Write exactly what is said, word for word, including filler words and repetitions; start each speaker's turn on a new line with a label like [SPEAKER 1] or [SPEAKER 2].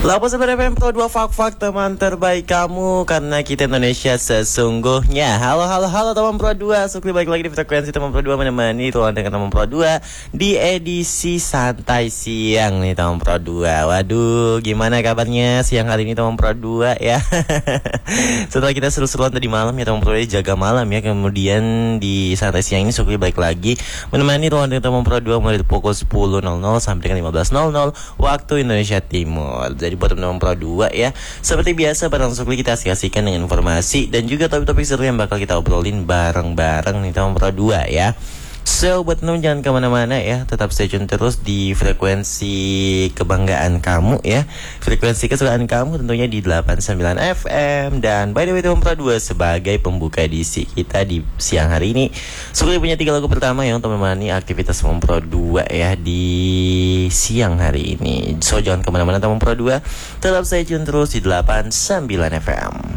[SPEAKER 1] Lapas F M Pro dua Fak-Fak, teman terbaik kamu, karena kita Indonesia sesungguhnya. Halo halo halo teman Pro dua, Sukri balik lagi di frekuensi teman Pro dua, menemani tuan dengan teman Pro dua di edisi santai siang nih teman Pro dua. Waduh, gimana kabarnya siang hari ini teman Pro dua ya? Setelah kita seru-seruan tadi malam ya teman Pro dua, jaga malam ya. Kemudian di santai siang ini Sukri balik lagi menemani tuan dengan teman Pro dua mulai pukul sepuluh sampai dengan lima belas waktu Indonesia Timur. Jadi buat teman-teman Pro dua ya, seperti biasa bareng Sukli kita asik-asikan dengan informasi dan juga topik-topik seru yang bakal kita obrolin bareng-bareng nih teman Pro dua ya. So buat teman jangan kemana-mana ya, tetap stay tune terus di frekuensi kebanggaan kamu ya, frekuensi kesukaan kamu tentunya di delapan puluh sembilan F M. Dan by the way teman Pro dua, sebagai pembuka edisi kita di siang hari ini, Sukli punya tiga lagu pertama ya untuk menemani aktivitas teman Pro dua ya di siang hari ini. So jangan kemana-mana teman Pro dua, tetap stay tune terus di delapan puluh sembilan F M.